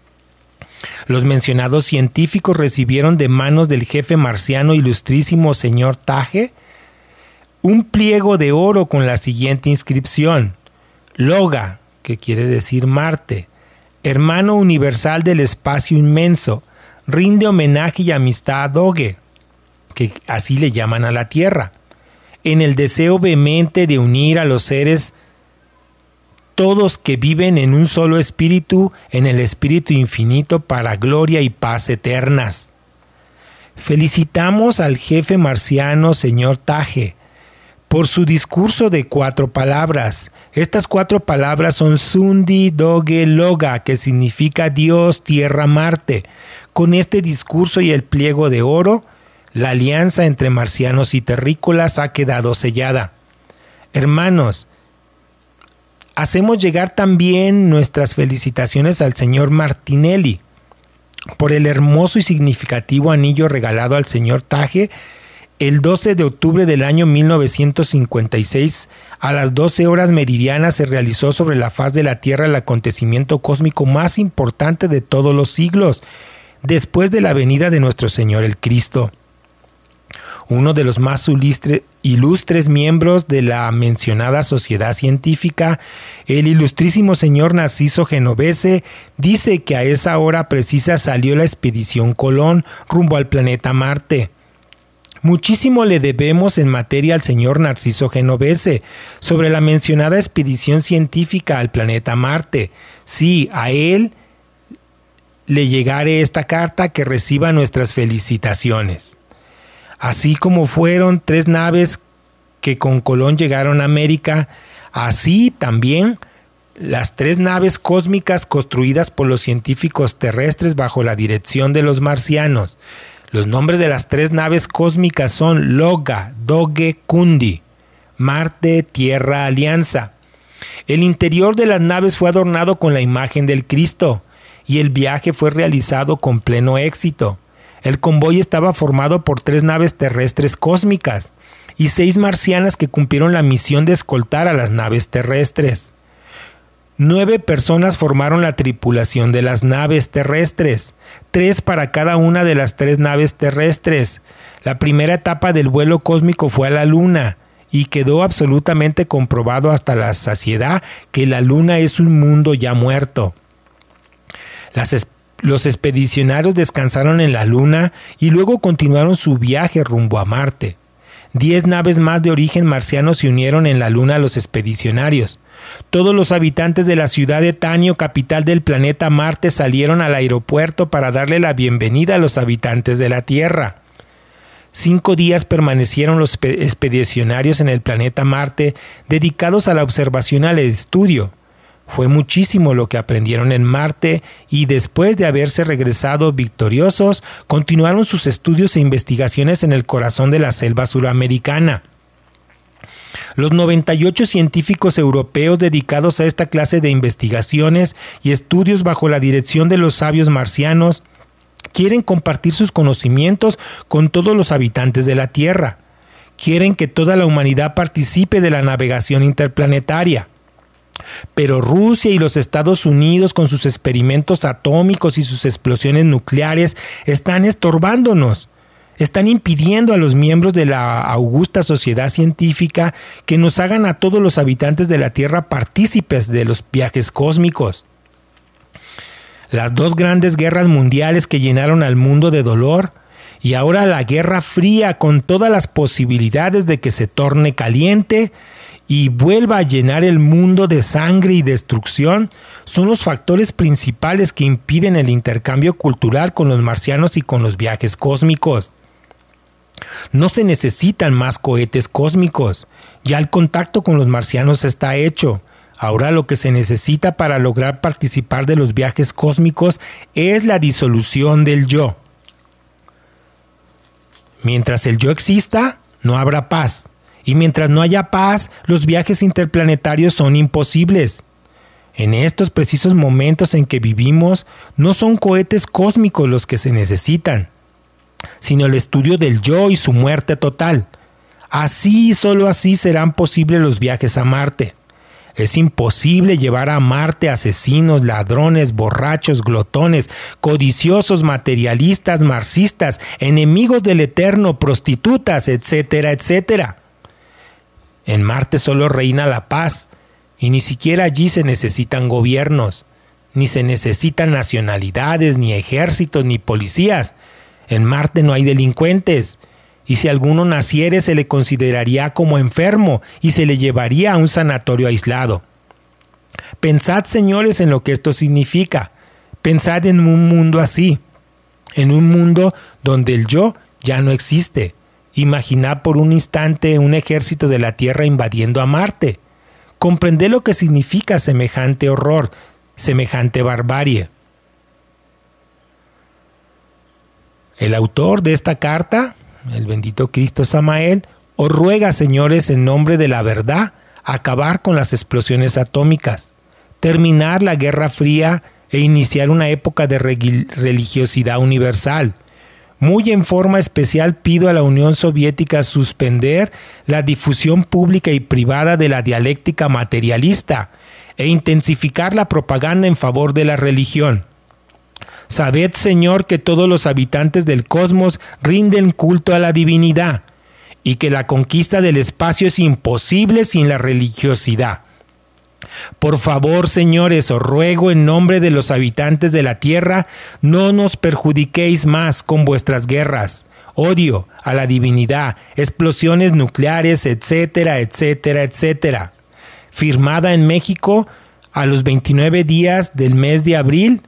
Los mencionados científicos recibieron de manos del jefe marciano ilustrísimo señor Taje un pliego de oro con la siguiente inscripción: Loga, que quiere decir Marte, hermano universal del espacio inmenso, rinde homenaje y amistad a Doge, que así le llaman a la Tierra, en el deseo vehemente de unir a los seres todos que viven en un solo espíritu, en el espíritu infinito para gloria y paz eternas. Felicitamos al jefe marciano señor Taje por su discurso de cuatro palabras. Estas cuatro palabras son Sundi Doge Loga, que significa Dios, Tierra, Marte. Con este discurso y el pliego de oro, la alianza entre marcianos y terrícolas ha quedado sellada. Hermanos, hacemos llegar también nuestras felicitaciones al señor Martinelli por el hermoso y significativo anillo regalado al señor Taje el doce de octubre del año mil novecientos cincuenta y seis, a las doce horas meridianas, se realizó sobre la faz de la Tierra el acontecimiento cósmico más importante de todos los siglos, después de la venida de nuestro Señor el Cristo. Uno de los más ilustre, ilustres miembros de la mencionada sociedad científica, el ilustrísimo señor Narciso Genovese, dice que a esa hora precisa salió la expedición Colón rumbo al planeta Marte. Muchísimo le debemos en materia al señor Narciso Genovese sobre la mencionada expedición científica al planeta Marte. Sí, a él le llegaré esta carta, que reciba nuestras felicitaciones. Así como fueron tres naves que con Colón llegaron a América, así también las tres naves cósmicas construidas por los científicos terrestres bajo la dirección de los marcianos. Los nombres de las tres naves cósmicas son Loga, Doge, Kundi, Marte, Tierra, Alianza. El interior de las naves fue adornado con la imagen del Cristo y el viaje fue realizado con pleno éxito. El convoy estaba formado por tres naves terrestres cósmicas y seis marcianas que cumplieron la misión de escoltar a las naves terrestres. Nueve personas formaron la tripulación de las naves terrestres, tres para cada una de las tres naves terrestres. La primera etapa del vuelo cósmico fue a la Luna y quedó absolutamente comprobado hasta la saciedad que la Luna es un mundo ya muerto. Las es- los expedicionarios descansaron en la Luna y luego continuaron su viaje rumbo a Marte. Diez naves más de origen marciano se unieron en la Luna a los expedicionarios. Todos los habitantes de la ciudad de Tanio, capital del planeta Marte, salieron al aeropuerto para darle la bienvenida a los habitantes de la Tierra. Cinco días permanecieron los expedicionarios en el planeta Marte, dedicados a la observación y al estudio. Fue muchísimo lo que aprendieron en Marte y después de haberse regresado victoriosos, continuaron sus estudios e investigaciones en el corazón de la selva suramericana. Los noventa y ocho científicos europeos dedicados a esta clase de investigaciones y estudios bajo la dirección de los sabios marcianos quieren compartir sus conocimientos con todos los habitantes de la Tierra. Quieren que toda la humanidad participe de la navegación interplanetaria. Pero Rusia y los Estados Unidos, con sus experimentos atómicos y sus explosiones nucleares, están estorbándonos. Están impidiendo a los miembros de la augusta sociedad científica que nos hagan a todos los habitantes de la Tierra partícipes de los viajes cósmicos. Las dos grandes guerras mundiales que llenaron al mundo de dolor, y ahora la Guerra Fría con todas las posibilidades de que se torne caliente y vuelva a llenar el mundo de sangre y destrucción, son los factores principales que impiden el intercambio cultural con los marcianos y con los viajes cósmicos. No se necesitan más cohetes cósmicos, ya el contacto con los marcianos está hecho. Ahora lo que se necesita para lograr participar de los viajes cósmicos es la disolución del yo. Mientras el yo exista, no habrá paz. Y mientras no haya paz, los viajes interplanetarios son imposibles. En estos precisos momentos en que vivimos, no son cohetes cósmicos los que se necesitan, sino el estudio del yo y su muerte total. Así y solo así serán posibles los viajes a Marte. Es imposible llevar a Marte asesinos, ladrones, borrachos, glotones, codiciosos, materialistas, marxistas, enemigos del eterno, prostitutas, etcétera, etcétera. En Marte solo reina la paz, y ni siquiera allí se necesitan gobiernos, ni se necesitan nacionalidades, ni ejércitos, ni policías. En Marte no hay delincuentes, y si alguno naciere se le consideraría como enfermo y se le llevaría a un sanatorio aislado. Pensad, señores, en lo que esto significa. Pensad en un mundo así, en un mundo donde el yo ya no existe. Imaginad por un instante un ejército de la Tierra invadiendo a Marte. Comprended lo que significa semejante horror, semejante barbarie. El autor de esta carta, el bendito Cristo Samael, os ruega, señores, en nombre de la verdad, acabar con las explosiones atómicas, terminar la Guerra Fría e iniciar una época de religiosidad universal. Muy en forma especial pido a la Unión Soviética suspender la difusión pública y privada de la dialéctica materialista e intensificar la propaganda en favor de la religión. Sabed, Señor, que todos los habitantes del cosmos rinden culto a la divinidad y que la conquista del espacio es imposible sin la religiosidad. Por favor, señores, os ruego en nombre de los habitantes de la tierra, no nos perjudiquéis más con vuestras guerras, odio a la divinidad, explosiones nucleares, etcétera, etcétera, etcétera. Firmada en México a los veintinueve días del mes de abril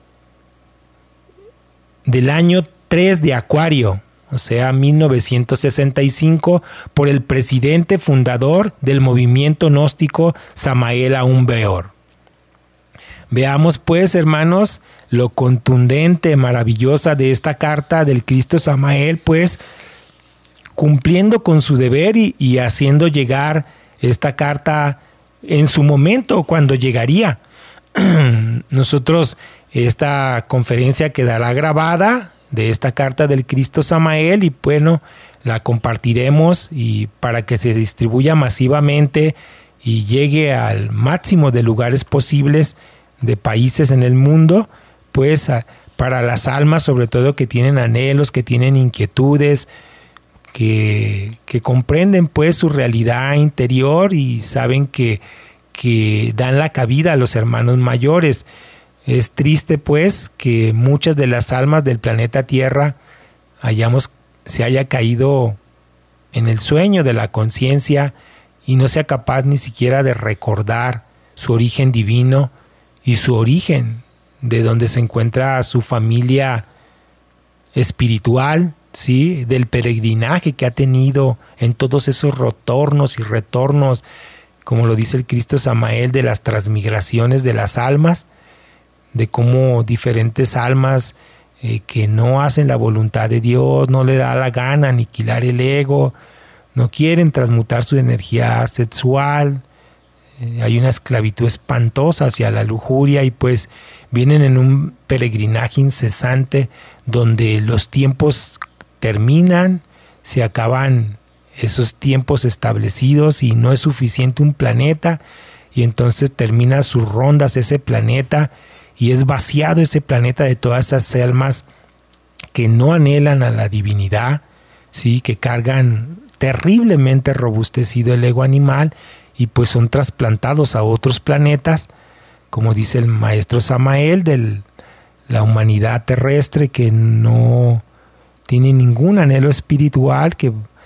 del año tres de Acuario, o sea, mil novecientos sesenta y cinco, por el presidente fundador del movimiento gnóstico Samael Aun Weor. Veamos pues, hermanos, lo contundente, maravillosa de esta carta del Cristo Samael, pues cumpliendo con su deber y, y haciendo llegar esta carta en su momento, cuando llegaría. Nosotros, esta conferencia quedará grabada de esta carta del Cristo Samael y bueno, la compartiremos y para que se distribuya masivamente y llegue al máximo de lugares posibles de países en el mundo, pues a, para las almas sobre todo que tienen anhelos, que tienen inquietudes, que, que comprenden pues su realidad interior y saben que, que dan la cabida a los hermanos mayores. Es triste pues que muchas de las almas del planeta Tierra hayamos, se haya caído en el sueño de la conciencia y no sea capaz ni siquiera de recordar su origen divino y su origen, de donde se encuentra su familia espiritual, ¿sí? Del peregrinaje que ha tenido en todos esos retornos y retornos como lo dice el Cristo Samael, de las transmigraciones de las almas, de cómo diferentes almas eh, que no hacen la voluntad de Dios, no le da la gana aniquilar el ego, no quieren transmutar su energía sexual, eh, hay una esclavitud espantosa hacia la lujuria y pues vienen en un peregrinaje incesante donde los tiempos terminan, se acaban esos tiempos establecidos y no es suficiente un planeta y entonces termina sus rondas ese planeta y es vaciado ese planeta de todas esas almas que no anhelan a la divinidad, ¿sí? Que cargan terriblemente robustecido el ego animal y pues son trasplantados a otros planetas, como dice el maestro Samael, de la humanidad terrestre que no tiene ningún anhelo espiritual, que